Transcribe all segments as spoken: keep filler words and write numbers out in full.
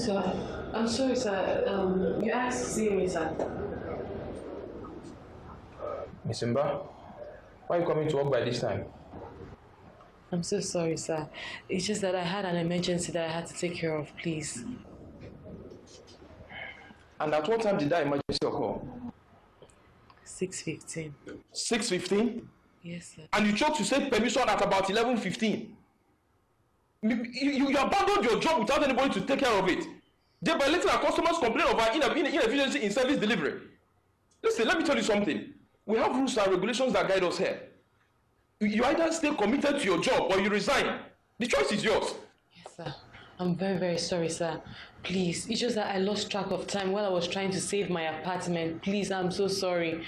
sir. I'm sorry, sir. Um, you asked to see me, sir. Miss Simba, why are you coming to work by this time? I'm so sorry, sir. It's just that I had an emergency that I had to take care of, please. And at what time did that emergency occur? six fifteen. six fifteen? Yes, sir. And you chose to take permission at about eleven fifteen? You, you, you abandoned your job without anybody to take care of it, thereby letting our customers complain of our inefficiency in service delivery. Listen, let me tell you something. We have rules and regulations that guide us here. You either stay committed to your job or you resign. The choice is yours. Yes, sir. I'm very, very sorry, sir. Please, it's just that I lost track of time while I was trying to save my apartment. Please, I'm so sorry.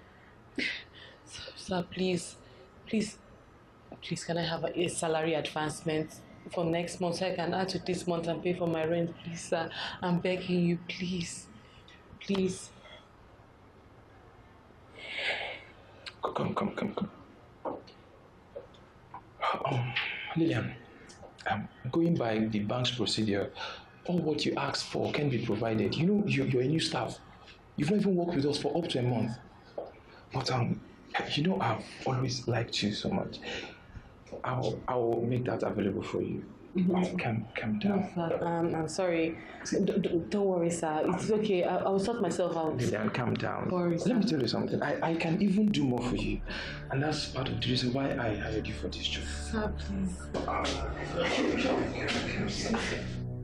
Sir, please, please, please, can I have a, a salary advancement for next month so I can add to this month and pay for my rent, please, sir? I'm begging you, please, please. Come, come, come, come. Um, Lillian, um, going by the bank's procedure, all what you asked for can be provided. You know, you're, you're a new staff. You've not even worked with us for up to a month. But um, you know, I've always liked you so much. I'll, I'll make that available for you. Mm-hmm. Calm, calm down. No, sir. Um, I'm sorry. D- d- don't worry, sir. It's okay. I- I'll sort myself out. Lillian, calm down. Worry, Let me tell you something. I, I can even do more for you. And that's part of the reason why I hired you for this job. Sir, please.